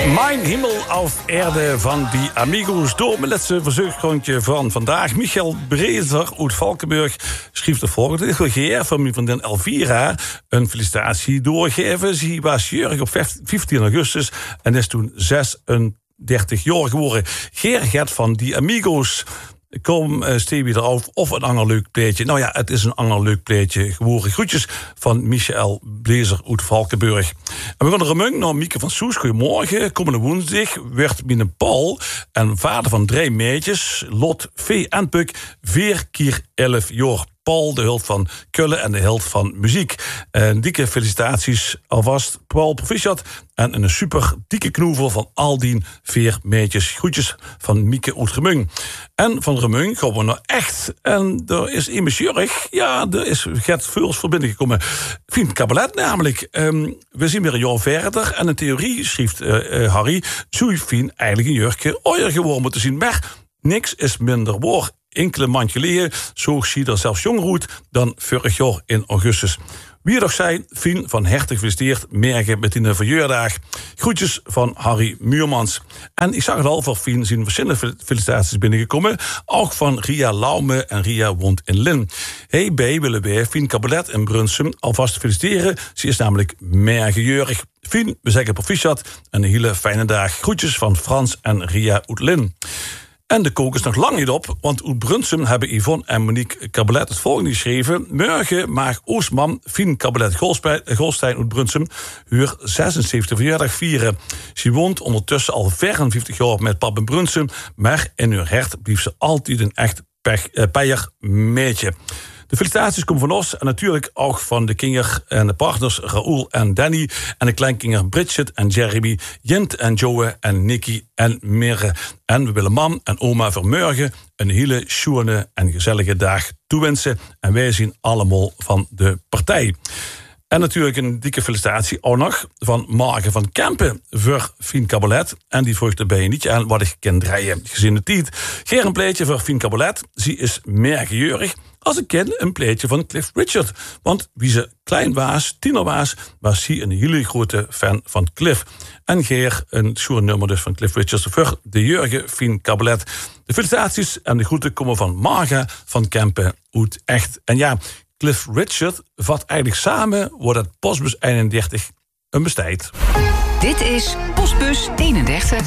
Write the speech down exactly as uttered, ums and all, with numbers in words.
Mijn hemel auf Erde van die Amigos. Door mijn laatste verzoekgrondje van vandaag. Michael Brezer uit Valkenburg schreef de volgende. Ik wil graag van mijn vriendin Elvira een felicitatie doorgeven. Ze was jarig op vijftien augustus en is toen zesendertig jaar geworden. Gerard van die Amigos. Kom, uh, Stevie eraf. Of een ander leuk pleetje. Nou ja, het is een ander leuk pleetje geworden. Groetjes van Michael Brezer uit Valkenburg. En we gaan er een naar Mieke van Soes. Goedemorgen. Komende woensdag werd mijn Paul en vader van drie meisjes, Lot, Vee en Puk, vier keer elf jaar. Paul, de held van Kullen en de held van muziek. En dikke felicitaties alvast, Paul Proficiat. En een super dikke knoevel van al die vier meisjes. Groetjes van Mieke uit Remung. En van Remung gaan we nou echt. En er is immers jurig. Ja, er is Gert Veuls verbinding gekomen. Vriend Cabaret namelijk. Um, we zien weer een jaar verder. En in theorie, schreef uh, uh, Harry, zou Fien eigenlijk een jurkje ooier geworden moeten zien. Maar niks is minder waar. Enkele maand geleden zoog ze er zelfs jonger uit dan vorig jaar in augustus. Wie toch zei, Fien van harte gefeliciteerd, merken met in de verjaardag. Groetjes van Harry Muurmans. En ik zag het al voor Fien zien verschillende felicitaties binnengekomen. Ook van Ria Laume en Ria woont in Lin. Hey, bij willen wij Fien Cabaret in Brunsum alvast feliciteren. Ze is namelijk mergejurig. Fien, we zeggen proficiat en een hele fijne dag. Groetjes van Frans en Ria uit Lin. En de kook is nog lang niet op, want uit Brunsum hebben Yvonne en Monique Cabalet het volgende geschreven. Morgen mag Oostman Fien Cabalet Golstein uit Brunsum haar zesenzeventigste verjaardag vieren. Ze woont ondertussen al vijfenvijftig jaar met pap in Brunsum, maar in haar hart blijft ze altijd een echt peier meidje. De felicitaties komen van ons en natuurlijk ook van de kinder en de partners Raoul en Danny en de kleinkinder Bridget en Jeremy, Jent en Joe en Nicky en Mirre. En we willen mam en oma Vermurgen een hele schoene en gezellige dag toewensen. En wij zien allemaal van de partij. En natuurlijk een dikke felicitatie ook nog van Marge van Kempen voor Fien Cabalet. En die vroeg erbij niet aan wat ik kan draaien. Gezien de tijd. Geer een pleetje voor Fien Cabalet. Ze is mergejurig. Als ik ken een pleetje van Cliff Richard. Want wie ze klein was, tiener was, was hij een hele grote fan van Cliff. En Geer een nummer dus van Cliff Richard voor de Jurgen Fien Cabalet. De felicitaties en de groeten komen van Marga van Kempen uit Echt. En ja, Cliff Richard vat eigenlijk samen wordt het Postbus eenendertig een bestijd. Dit is Postbus eenendertig.